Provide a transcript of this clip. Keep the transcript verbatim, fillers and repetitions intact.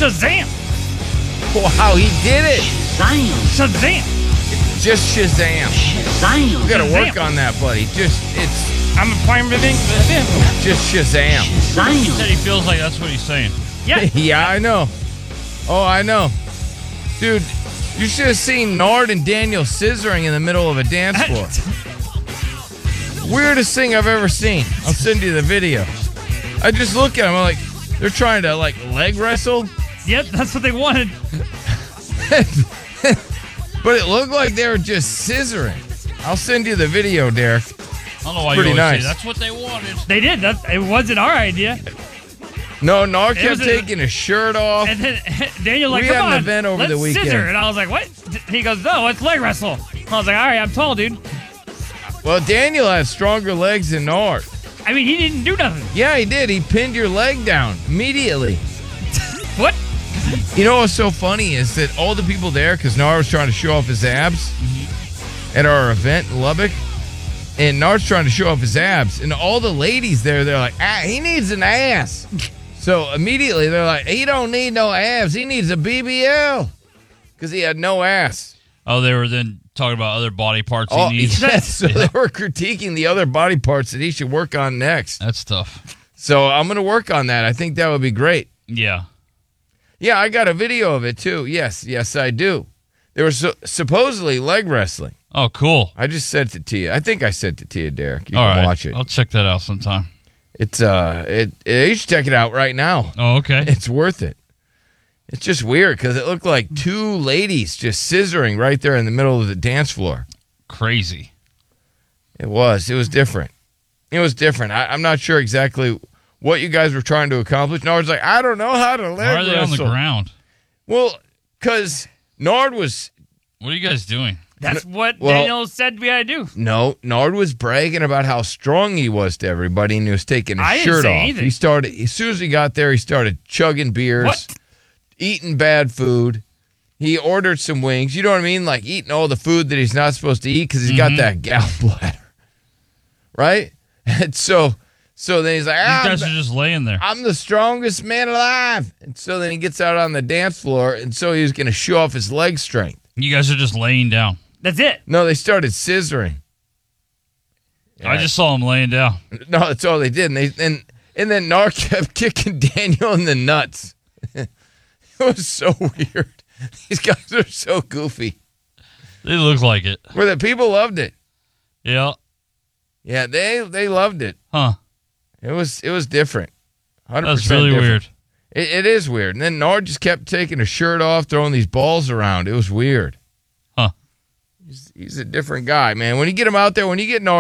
Shazam! Wow, he did it. Shazam. Shazam! Just Shazam. Shazam. We got to Shazam. work on that, buddy. Just, it's I'm a prime living. just Shazam. He said Shazam. he feels like that's what he's saying. Yeah. Yeah, I know. Oh, I know. Dude, you should have seen Nard and Daniel scissoring in the middle of a dance floor. Weirdest thing I've ever seen. I'll send you the video. I just look at them, I'm like, they're trying to, like, leg wrestle. Yep, that's what they wanted. But it looked like they were just scissoring. I'll send you the video, Derek. I don't know why Pretty you always nice. say that's what they wanted. They did. That it wasn't our idea. No, Nard It kept was a- taking his shirt off. And then Daniel like, We come had an on, event over let's the weekend. scissor. And I was like, what? He goes, no, it's leg wrestle. I was like, all right, I'm tall, dude. Well, Daniel has stronger legs than Nard. I mean, he didn't do nothing. Yeah, he did. He pinned your leg down immediately. What? You know what's so funny is that all the people there, because Nard was trying to show off his abs at our event in Lubbock, and Nard's trying to show off his abs, and all the ladies there, they're like, ah, he needs an ass. So immediately they're like, he don't need no abs. He needs a B B L because he had no ass. Oh, they were then talking about other body parts Oh, he needs. yes. So they were critiquing the other body parts that he should work on next. That's tough. So I'm going to work on that. I think that would be great. Yeah. Yeah, I got a video of it too. Yes, yes, I do. They were su- supposedly leg wrestling. Oh, cool. I just sent it to you. I think I sent it to you, Derek. You All can right. watch it. I'll check that out sometime. It's uh, it, it. You should check it out right now. Oh, okay. It's worth it. It's just weird because it looked like two ladies just scissoring right there in the middle of the dance floor. Crazy. It was. It was different. It was different. I, I'm not sure exactly what you guys were trying to accomplish. Nard's like, I don't know how to leg Why are they wrestle. on the ground? Well, because Nard was What are you guys doing? That's what Well- Daniel said we had to do. no. Nard was bragging about how strong he was to everybody, and he was taking his I didn't shirt say off. anything. He started as soon as he got there. He started chugging beers, What? eating bad food. He ordered some wings. You know what I mean? Like eating all the food that he's not supposed to eat because he's got that gallbladder, right? And so, so then he's like, These ah, guys I'm, are just laying there. I'm the strongest man alive. And so then he gets out on the dance floor, and so he was going to show off his leg strength. You guys are just laying down. That's it. No, they started scissoring. I just saw him laying down. No, that's all they did. And they and and then Nard kept kicking Daniel in the nuts. It was so weird. These guys are so goofy. They look like it. Where the people loved it. Yeah. Yeah, they they loved it. Huh. It was it was different. one hundred percent That's really different. weird. It, it is weird. And then Nard just kept taking his shirt off, throwing these balls around. It was weird. Huh. He's, he's a different guy, man. When you get him out there, when you get Nard